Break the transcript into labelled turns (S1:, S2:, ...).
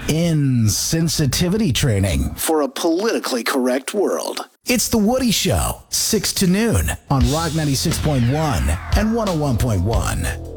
S1: insensitivity training for a politically correct world. It's The Woody Show, 6 to noon on Rock 96.1 and 101.1.